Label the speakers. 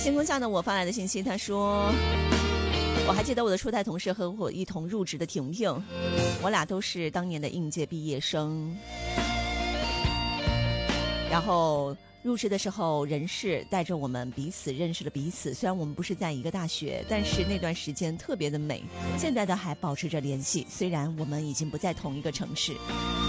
Speaker 1: 星空下的我发来的信息，他说我还记得我的初代同事和我一同入职的婷婷，我俩都是当年的应届毕业生，然后入职的时候人事带着我们彼此认识了彼此，虽然我们不是在一个大学，但是那段时间特别的美，现在的还保持着联系，虽然我们已经不在同一个城市。